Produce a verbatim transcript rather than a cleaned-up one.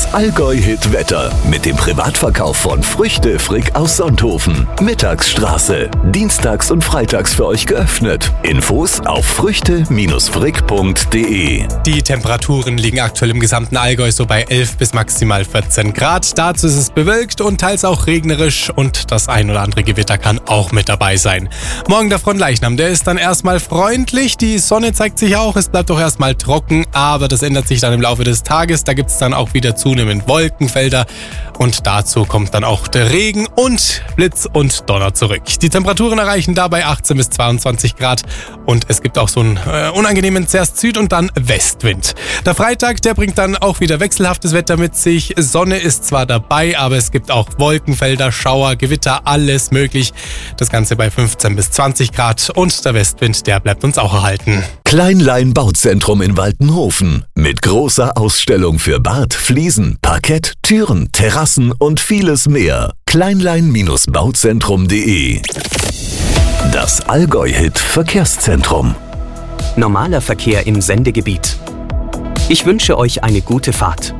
Das Allgäu-Hit-Wetter mit dem Privatverkauf von Früchte Frick aus Sonthofen. Mittagsstraße. Dienstags und freitags für euch geöffnet. Infos auf früchte frick punkt de. Die Temperaturen liegen aktuell im gesamten Allgäu so bei elf bis maximal vierzehn Grad. Dazu ist es bewölkt und teils auch regnerisch und das ein oder andere Gewitter kann auch mit dabei sein. Morgen der Fronleichnam, der ist dann erstmal freundlich. Die Sonne zeigt sich auch, es bleibt doch erstmal trocken, aber das ändert sich dann im Laufe des Tages. Da gibt es dann auch wieder zunehmend Wolkenfelder und dazu kommt dann auch der Regen und Blitz und Donner zurück. Die Temperaturen erreichen dabei achtzehn bis zweiundzwanzig Grad und es gibt auch so einen äh, unangenehmen zuerst Süd- und dann Westwind. Der Freitag, der bringt dann auch wieder wechselhaftes Wetter mit sich. Sonne ist zwar dabei, aber es gibt auch Wolkenfelder, Schauer, Gewitter, alles möglich. Das Ganze bei fünfzehn bis zwanzig Grad und der Westwind, der bleibt uns auch erhalten. Kleinlein Bauzentrum in Waltenhofen mit großer Ausstellung für Bad, Fliesen, Parkett, Türen, Terrassen und vieles mehr. kleinlein bauzentrum punkt de. Das Allgäu-Hit Verkehrszentrum. Normaler Verkehr im Sendegebiet. Ich wünsche euch eine gute Fahrt.